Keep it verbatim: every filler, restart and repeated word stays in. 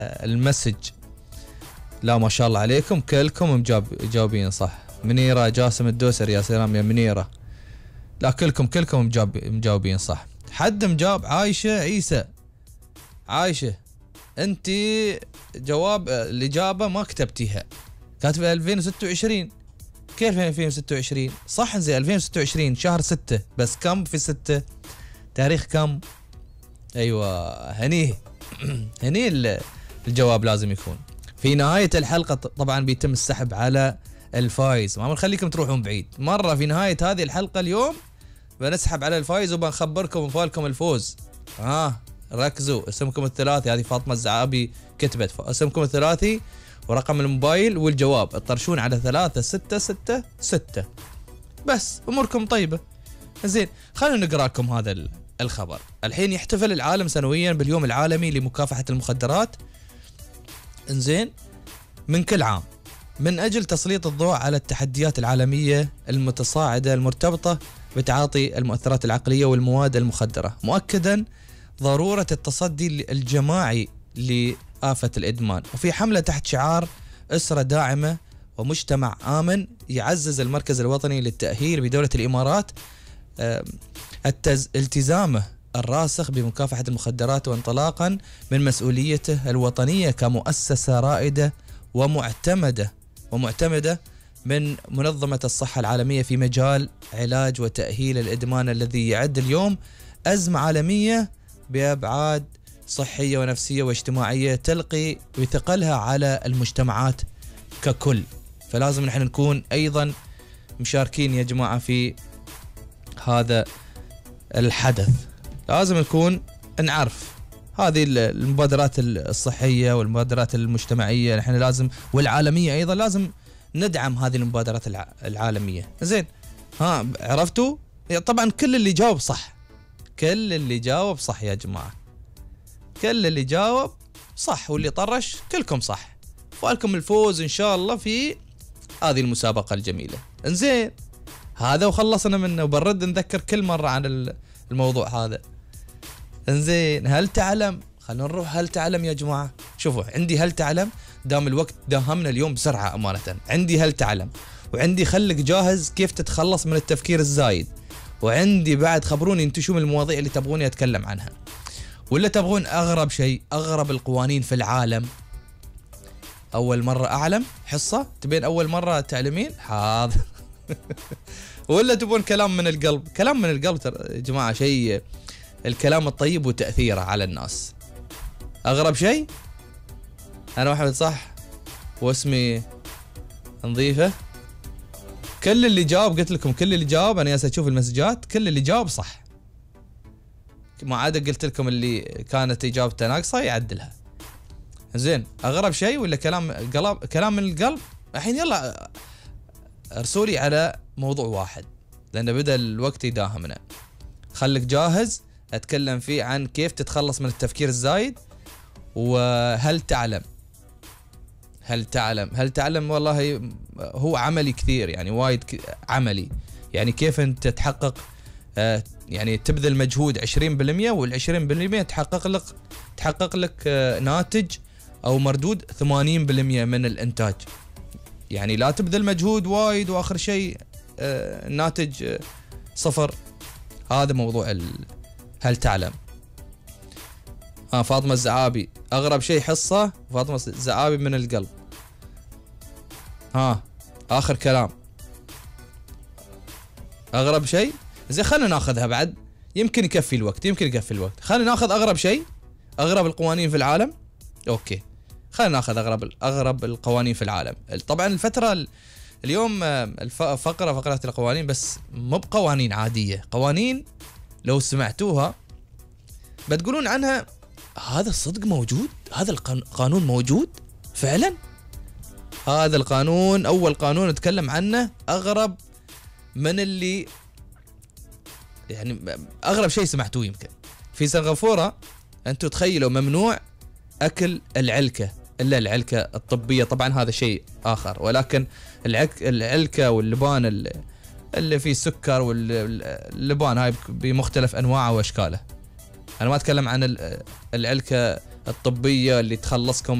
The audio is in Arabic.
المسج. لا ما شاء الله عليكم كلكم مجاوب مجاوبين صح. منيرة جاسم الدوسري يا سلام يا منيرة. لا كلكم كلكم مجاوب مجاوبين صح. حد مجاوب عايشة عيسى. عايشة انت جواب الإجابة ما كتبتيها، كاتبة ألفين وستة وعشرين. كيف ألفين وستة وعشرين؟ صح زي ألفين وستة وعشرين شهر ستة، بس كم في ستة؟ تاريخ كم؟ ايوه هني هني الجواب لازم يكون. في نهاية الحلقة طبعا بيتم السحب على الفايز، ما بنخليكم تروحون بعيد، مرة في نهاية هذه الحلقة اليوم بنسحب على الفايز وبنخبركم وفالكم الفوز. ها آه ركزوا، اسمكم الثلاثي، هذه فاطمة الزعابي كتبت اسمكم الثلاثي ورقم الموبايل والجواب، اطرشون على ثلاثة ستة ستة ستة بس اموركم طيبة. زين خلونا نقرأ لكم هذا الخبر. الحين يحتفل العالم سنويا باليوم العالمي لمكافحة المخدرات انزين من كل عام، من أجل تسليط الضوء على التحديات العالمية المتصاعدة المرتبطة بتعاطي المؤثرات العقلية والمواد المخدرة، مؤكدا ضرورة التصدي الجماعي لآفة الإدمان. وفي حملة تحت شعار أسرة داعمة ومجتمع آمن يعزز المركز الوطني للتأهيل بدولة الإمارات التزامه الراسخ بمكافحة المخدرات، وانطلاقا من مسؤوليته الوطنية كمؤسسة رائدة ومعتمدة ومعتمدة من منظمة الصحة العالمية في مجال علاج وتأهيل الإدمان، الذي يعد اليوم أزمة عالمية بأبعاد صحية ونفسية واجتماعية تلقي بثقلها على المجتمعات ككل. فلازم نحن نكون أيضا مشاركين يا جماعة في هذا الحدث، لازم نكون نعرف هذه المبادرات الصحية والمبادرات المجتمعية، نحن لازم والعالمية أيضا لازم ندعم هذه المبادرات العالمية. زين ها عرفتوا؟ طبعا كل اللي جاوب صح، كل اللي جاوب صح يا جماعة، كل اللي جاوب صح، واللي طرش كلكم صح، فالكم الفوز إن شاء الله في هذه المسابقة الجميلة. انزين هذا وخلصنا منه، وبرد نذكر كل مرة عن الموضوع هذا. انزين هل تعلم؟ خلينا نروح هل تعلم يا جماعة. شوفوا عندي هل تعلم، دام الوقت داهمنا اليوم بسرعة أمانة. عندي هل تعلم، وعندي خلك جاهز كيف تتخلص من التفكير الزايد، وعندي بعد خبروني انتم شو من المواضيع اللي تبغوني أتكلم عنها، ولا تبغون أغرب شيء، أغرب القوانين في العالم. أول مرة أعلم حصة، تبين أول مرة تعلمين حاضر ولا تبون كلام من القلب؟ كلام من القلب ترى يا جماعة شيء، الكلام الطيب وتأثيره على الناس. أغرب شيء أنا محمد صح واسمي نظيفة. كل اللي جاوب قلت لكم، كل اللي جاوب أنا جالس أشوف المسجات، كل اللي جاوب صح، ما عاد قلت لكم اللي كانت إجابته ناقصة يعدلها. زين أغرب شيء ولا كلام قلب، كلام من القلب؟ الحين يلا ارسولي على موضوع واحد لأن بدأ الوقت يداهمنا. خليك جاهز أتكلم فيه عن كيف تتخلص من التفكير الزايد. وهل تعلم، هل تعلم هل تعلم والله هو عملي كثير، يعني وايد عملي، يعني كيف أنت تحقق آه يعني تبذل مجهود عشرين بالمئة والعشرين بالمئة تحقق لك تحقق لك آه ناتج أو مردود ثمانين بالمئة من الإنتاج. يعني لا تبذل مجهود وايد وآخر شيء آه الناتج آه صفر. هذا موضوع ال... هل تعلم. ها فاطمة الزعابي أغرب شيء حصة، فاطمة الزعابي من القلب. ها آخر كلام أغرب شيء. زين خلينا ناخذها بعد، يمكن يكفي الوقت، يمكن يكفي الوقت. خلينا ناخذ أغرب شيء، أغرب القوانين في العالم. أوكي خلينا ناخذ أغرب أغرب القوانين في العالم. طبعا الفترة اليوم الفقرة فقرة القوانين، بس مو بقوانين عادية، قوانين لو سمعتوها بتقولون عنها هذا الصدق موجود، هذا القانون موجود فعلا. هذا القانون أول قانون نتكلم عنه أغرب من اللي يعني أغرب شيء سمعتوه. يمكن في سنغافورة أنتوا تخيلوا ممنوع أكل العلكة، إلا العلكة الطبية، طبعا هذا شيء آخر، ولكن العلكة واللبان اللي فيه سكر واللبان هاي بمختلف أنواعه وأشكاله. أنا ما أتكلم عن العلكة الطبية اللي تخلصكم